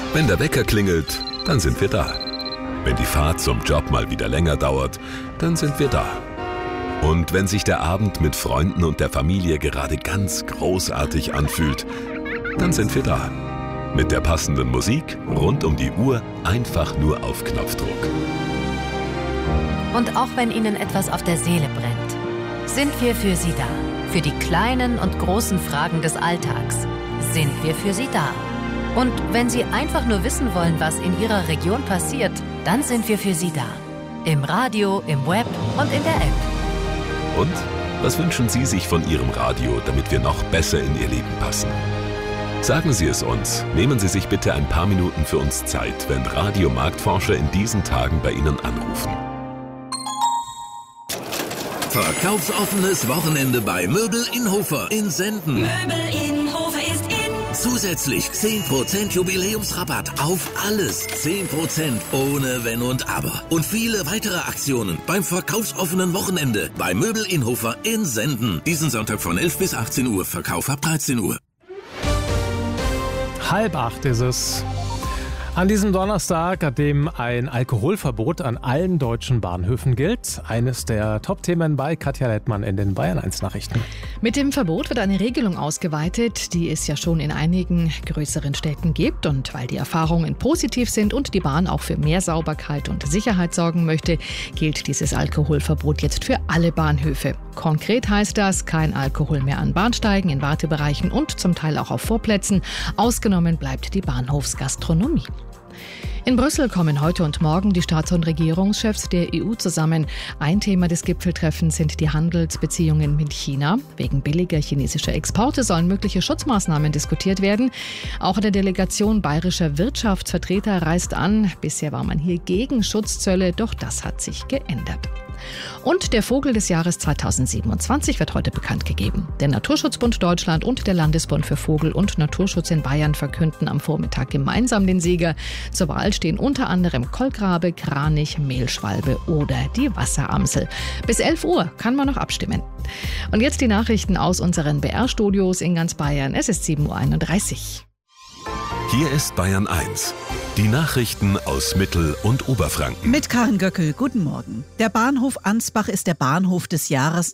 Wenn der Wecker klingelt, dann sind wir da. Wenn die Fahrt zum Job mal wieder länger dauert, dann sind wir da. Und wenn sich der Abend mit Freunden und der Familie gerade ganz großartig anfühlt, dann sind wir da. Mit der passenden Musik rund um die Uhr, einfach nur auf Knopfdruck. Und auch wenn Ihnen etwas auf der Seele brennt, sind wir für Sie da. Für die kleinen und großen Fragen des Alltags sind wir für Sie da. Und wenn Sie einfach nur wissen wollen, was in Ihrer Region passiert, dann sind wir für Sie da. Im Radio, im Web und in der App. Und was wünschen Sie sich von Ihrem Radio, damit wir noch besser in Ihr Leben passen? Sagen Sie es uns. Nehmen Sie sich bitte ein paar Minuten für uns Zeit, wenn Radiomarktforscher in diesen Tagen bei Ihnen anrufen. Verkaufsoffenes Wochenende bei Möbel Inhofer in Senden. Möbel Inhofer ist in. Zusätzlich 10% Jubiläumsrabatt auf alles. 10% ohne Wenn und Aber. Und viele weitere Aktionen beim verkaufsoffenen Wochenende bei Möbel Inhofer in Senden. Diesen Sonntag von 11 bis 18 Uhr. Verkauf ab 13 Uhr. 7:30 ist es. An diesem Donnerstag, an dem ein Alkoholverbot an allen deutschen Bahnhöfen gilt. Eines der Top-Themen bei Katja Lettmann in den Bayern 1 Nachrichten. Mit dem Verbot wird eine Regelung ausgeweitet, die es ja schon in einigen größeren Städten gibt. Und weil die Erfahrungen positiv sind und die Bahn auch für mehr Sauberkeit und Sicherheit sorgen möchte, gilt dieses Alkoholverbot jetzt für alle Bahnhöfe. Konkret heißt das, kein Alkohol mehr an Bahnsteigen, in Wartebereichen und zum Teil auch auf Vorplätzen. Ausgenommen bleibt die Bahnhofsgastronomie. In Brüssel kommen heute und morgen die Staats- und Regierungschefs der EU zusammen. Ein Thema des Gipfeltreffens sind die Handelsbeziehungen mit China. Wegen billiger chinesischer Exporte sollen mögliche Schutzmaßnahmen diskutiert werden. Auch eine Delegation bayerischer Wirtschaftsvertreter reist an. Bisher war man hier gegen Schutzzölle, doch das hat sich geändert. Und der Vogel des Jahres 2027 wird heute bekannt gegeben. Der Naturschutzbund Deutschland und der Landesbund für Vogel- und Naturschutz in Bayern verkünden am Vormittag gemeinsam den Sieger. Zur Wahl stehen unter anderem Kolkrabe, Kranich, Mehlschwalbe oder die Wasseramsel. Bis 11 Uhr kann man noch abstimmen. Und jetzt die Nachrichten aus unseren BR-Studios in ganz Bayern. Es ist 7:31 Uhr. Hier ist Bayern 1. Die Nachrichten aus Mittel- und Oberfranken. Mit Karin Göckel, guten Morgen. Der Bahnhof Ansbach ist der Bahnhof des Jahres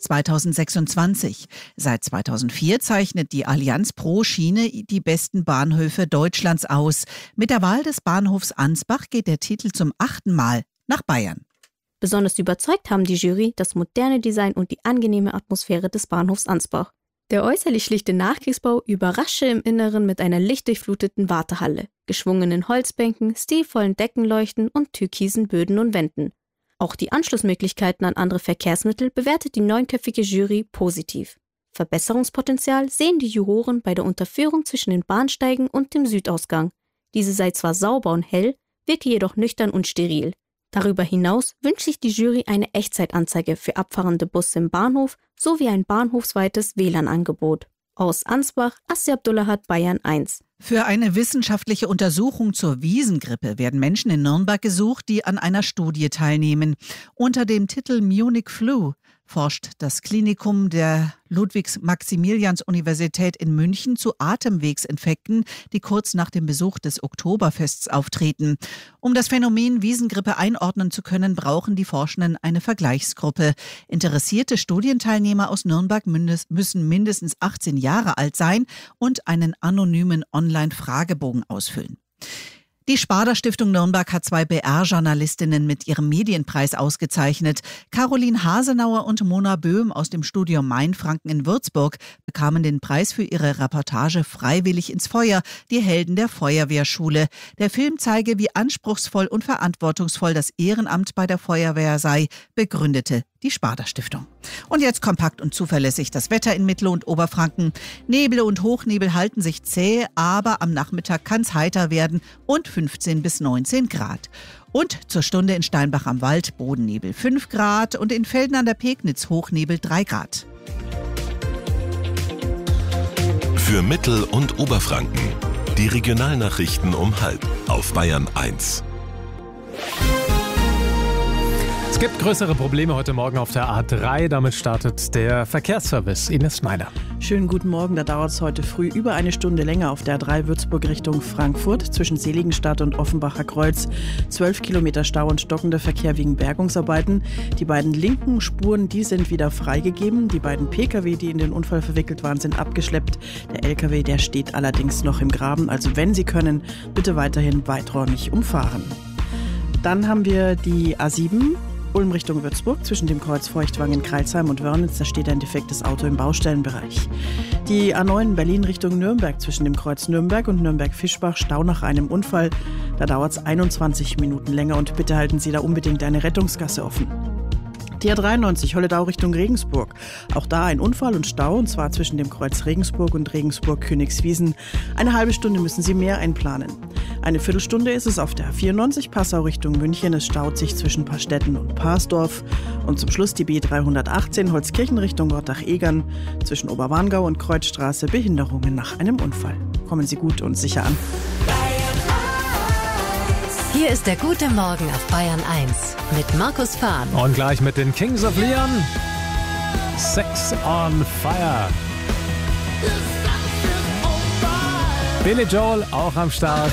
2026. Seit 2004 zeichnet die Allianz Pro Schiene die besten Bahnhöfe Deutschlands aus. Mit der Wahl des Bahnhofs Ansbach geht der Titel zum 8. Mal nach Bayern. Besonders überzeugt haben die Jury das moderne Design und die angenehme Atmosphäre des Bahnhofs Ansbach. Der äußerlich schlichte Nachkriegsbau überrasche im Inneren mit einer lichtdurchfluteten Wartehalle, geschwungenen Holzbänken, stilvollen Deckenleuchten und türkisen Böden und Wänden. Auch die Anschlussmöglichkeiten an andere Verkehrsmittel bewertet die 9-köpfige Jury positiv. Verbesserungspotenzial sehen die Juroren bei der Unterführung zwischen den Bahnsteigen und dem Südausgang. Diese sei zwar sauber und hell, wirke jedoch nüchtern und steril. Darüber hinaus wünscht sich die Jury eine Echtzeitanzeige für abfahrende Busse im Bahnhof sowie ein bahnhofsweites WLAN-Angebot. Aus Ansbach, Assi Abdullahat, Bayern 1. Für eine wissenschaftliche Untersuchung zur Wiesengrippe werden Menschen in Nürnberg gesucht, die an einer Studie teilnehmen. Unter dem Titel Munich Flu forscht das Klinikum der Ludwigs-Maximilians-Universität in München zu Atemwegsinfekten, die kurz nach dem Besuch des Oktoberfests auftreten. Um das Phänomen Wiesengrippe einordnen zu können, brauchen die Forschenden eine Vergleichsgruppe. Interessierte Studienteilnehmer aus Nürnberg müssen mindestens 18 Jahre alt sein und einen anonymen Online-Fragebogen ausfüllen. Die Sparda-Stiftung Nürnberg hat 2 BR-Journalistinnen mit ihrem Medienpreis ausgezeichnet. Caroline Hasenauer und Mona Böhm aus dem Studium Mainfranken in Würzburg bekamen den Preis für ihre Reportage Freiwillig ins Feuer, die Helden der Feuerwehrschule. Der Film zeige, wie anspruchsvoll und verantwortungsvoll das Ehrenamt bei der Feuerwehr sei, begründete die Sparda-Stiftung. Und jetzt kompakt und zuverlässig das Wetter in Mittel- und Oberfranken. Nebel und Hochnebel halten sich zäh, aber am Nachmittag kann es heiter werden und 15 bis 19 Grad. Und zur Stunde in Steinbach am Wald Bodennebel 5 Grad und in Velden an der Pegnitz Hochnebel 3 Grad. Für Mittel- und Oberfranken. Die Regionalnachrichten um 12:30 auf Bayern 1. Es gibt größere Probleme heute Morgen auf der A3. Damit startet der Verkehrsservice. Ines Schneider. Schönen guten Morgen, da dauert es heute früh über eine Stunde länger auf der A3 Würzburg Richtung Frankfurt zwischen Seligenstadt und Offenbacher Kreuz. 12 Kilometer Stau und stockender Verkehr wegen Bergungsarbeiten. Die beiden linken Spuren, die sind wieder freigegeben. Die beiden Pkw, die in den Unfall verwickelt waren, sind abgeschleppt. Der Lkw, der steht allerdings noch im Graben. Also wenn Sie können, bitte weiterhin weiträumig umfahren. Dann haben wir die A7. Ulm Richtung Würzburg, zwischen dem Kreuz Feuchtwangen, Kreilsheim und Wörnitz, da steht ein defektes Auto im Baustellenbereich. Die A9 Berlin Richtung Nürnberg, zwischen dem Kreuz Nürnberg und Nürnberg-Fischbach, Stau nach einem Unfall. Da dauert es 21 Minuten länger und bitte halten Sie da unbedingt eine Rettungsgasse offen. Die A93 Holledau Richtung Regensburg. Auch da ein Unfall und Stau, und zwar zwischen dem Kreuz Regensburg und Regensburg-Königswiesen. Eine halbe Stunde müssen Sie mehr einplanen. Eine Viertelstunde ist es auf der A94 Passau Richtung München. Es staut sich zwischen Paarstetten und Parsdorf. Und zum Schluss die B318 Holzkirchen Richtung Rottach-Egern. Zwischen Oberwarngau und Kreuzstraße Behinderungen nach einem Unfall. Kommen Sie gut und sicher an. Hier ist der gute Morgen auf Bayern 1 mit Markus Fahn. Und gleich mit den Kings of Leon. Sex on Fire. Billy Joel auch am Start.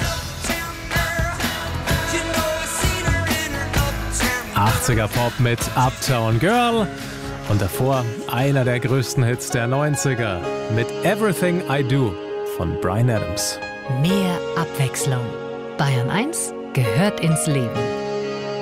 80er Pop mit Uptown Girl. Und davor einer der größten Hits der 90er mit Everything I Do von Bryan Adams. Mehr Abwechslung. Bayern 1 gehört ins Leben.